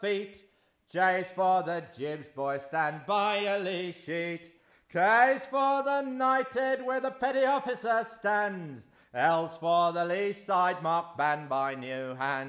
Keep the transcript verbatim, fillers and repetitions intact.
feet. J's for the jibs, boys, stand by a lee sheet. K's for the knighted where the petty officer stands. L's for the lee side, marked band by New Hand.